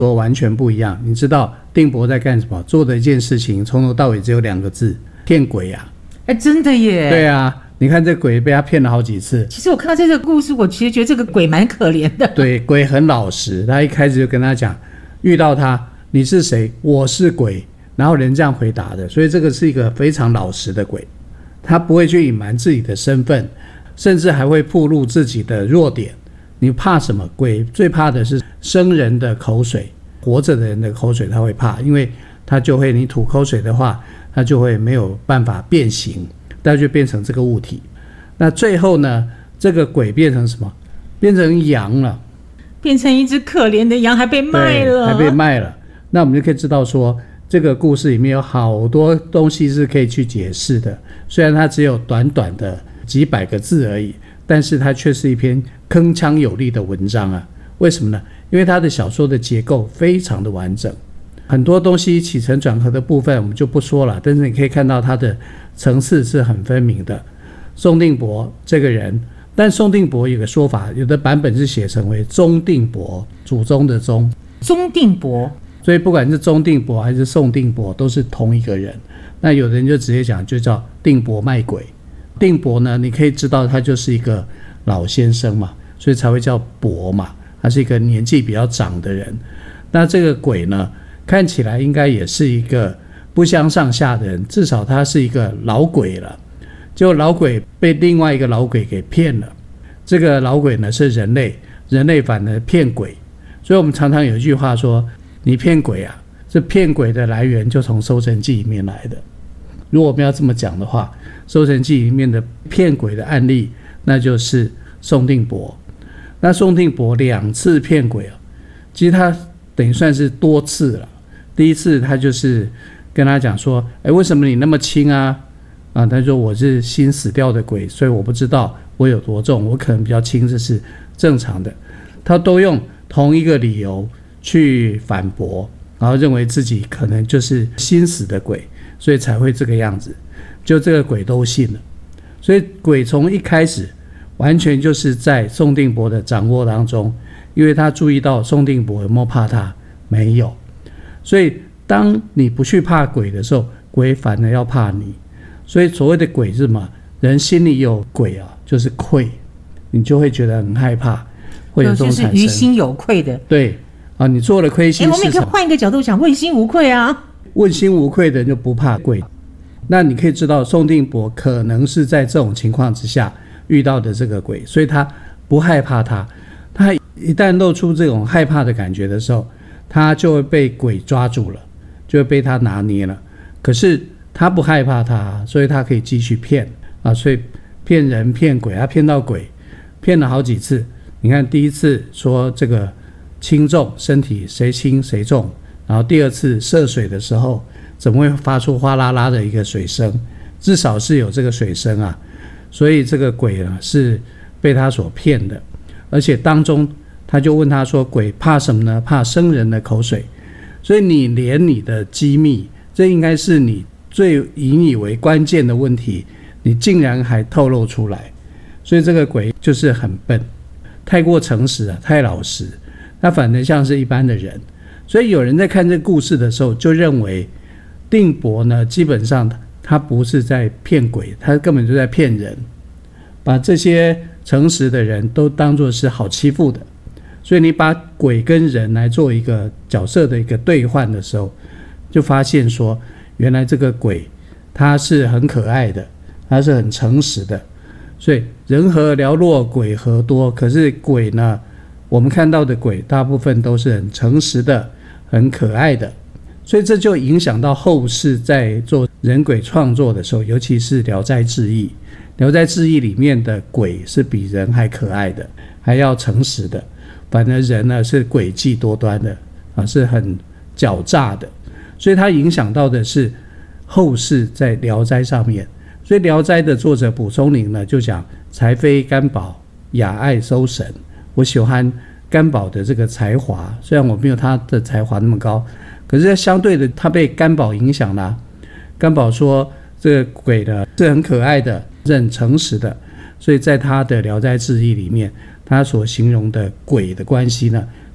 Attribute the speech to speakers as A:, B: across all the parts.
A: 说完全不一样。你知道定伯在干什么？做的一件事情从头到尾只有2个字：骗鬼啊！
B: 真的耶。
A: 对啊，你看这鬼被他骗了好几次。
B: 其实我看到这个故事，我其实觉得这个鬼蛮可怜的。
A: 对，鬼很老实，他一开始就跟他讲，遇到他，你是谁？我是鬼。然后人这样回答的，所以这个是一个非常老实的鬼，他不会去隐瞒自己的身份，甚至还会暴露自己的弱点。你怕什么？鬼最怕的是生人的口水，活着的人的口水他会怕，因为他就会你吐口水的话，他就会没有办法变形，他就变成这个物体。那最后呢，这个鬼变成什么？变成羊了，
B: 变成一只可怜的羊，还被卖了。
A: 还被卖了。那我们就可以知道说，这个故事里面有好多东西是可以去解释的，虽然它只有短短的几百个字而已，但是它却是一篇铿锵有力的文章啊。为什么呢？因为它的小说的结构非常的完整，很多东西起承转合的部分我们就不说了，但是你可以看到它的层次是很分明的。宋定伯这个人，但宋定伯有个说法，有的版本是写成为钟定伯，祖宗的宗，
B: 钟定伯。
A: 所以不管是钟定伯还是宋定伯都是同一个人。那有的人就直接讲就叫定伯卖鬼。定伯呢，你可以知道他就是一个老先生嘛，所以才会叫伯嘛，他是一个年纪比较长的人。那这个鬼呢，看起来应该也是一个不相上下的人，至少他是一个老鬼了。结果老鬼被另外一个老鬼给骗了，这个老鬼呢是人类，人类反而骗鬼。所以我们常常有一句话说，你骗鬼啊，这骗鬼的来源就从《搜神记》里面来的。如果我们要这么讲的话，《搜神记》里面的骗鬼的案例，那就是宋定伯。那宋定伯2次骗鬼啊，其实他等于算是多次了。第一次他就是跟他讲说，为什么你那么轻啊？他说我是新死掉的鬼，所以我不知道我有多重，我可能比较轻，这是正常的。他都用同一个理由去反驳，然后认为自己可能就是新死的鬼，所以才会这个样子，就这个鬼都信了。所以鬼从一开始完全就是在宋定伯的掌握当中，因为他注意到宋定伯有没有怕他，没有。所以当你不去怕鬼的时候，鬼反而要怕你。所以所谓的鬼是什么？人心里有鬼啊，就是愧，你就会觉得很害怕，会有这种产生，
B: 就是于心有愧的。
A: 对啊，你做了亏心事，
B: 我们也可以换一个角度讲，问心无愧啊。
A: 问心无愧的人就不怕鬼。那你可以知道，宋定伯可能是在这种情况之下遇到的这个鬼，所以他不害怕他。他一旦露出这种害怕的感觉的时候，他就会被鬼抓住了，就会被他拿捏了。可是他不害怕他，所以他可以继续骗啊，所以骗人骗鬼，他骗到鬼，骗了好几次。你看第一次说这个轻重身体谁轻谁重，然后第2次涉水的时候，怎么会发出哗啦啦的一个水声？至少是有这个水声啊，所以这个鬼呢是被他所骗的。而且当中他就问他说，鬼怕什么呢？怕生人的口水。所以你连你的机密，这应该是你最引以为关键的问题，你竟然还透露出来。所以这个鬼就是很笨，太过诚实了，太老实，他反而像是一般的人。所以有人在看这个故事的时候，就认为定伯呢，基本上他不是在骗鬼，他根本就在骗人，把这些诚实的人都当作是好欺负的。所以你把鬼跟人来做一个角色的一个兑换的时候，就发现说，原来这个鬼他是很可爱的，他是很诚实的。所以人何寥落，鬼何多。可是鬼呢，我们看到的鬼大部分都是很诚实的，很可爱的。所以这就影响到后世在做人鬼创作的时候，尤其是《聊斋志异》。《聊斋志异》里面的鬼是比人还可爱的，还要诚实的。反而人呢是诡计多端的啊，是很狡诈的。所以它影响到的是后世在《聊斋》上面。所以《聊斋》的作者蒲松龄呢就讲，才非干宝，雅爱收神。我喜欢干宝的这个才华，虽然我没有他的才华那么高，可是相对的他被干宝影响了。干宝说这个鬼呢是很可爱的，是很诚实的。所以在他的《聊斋志异》里面，他所形容的鬼的关系呢，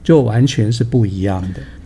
A: 就完全是不一样的。